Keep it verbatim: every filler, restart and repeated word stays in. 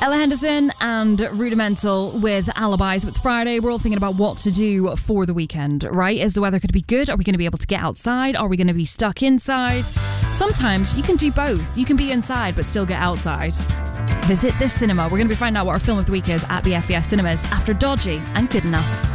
Ella Henderson and Rudimental with Alibis. So it's Friday. We're all thinking about what to do for the weekend, right? Is the weather going to be good? Are we going to be able to get outside? Are we going to be stuck inside? Sometimes you can do both. You can be inside but still get outside. Visit this cinema. We're going to be finding out what our film of the week is at the F E S Cinemas after Dodgy and Good Enough.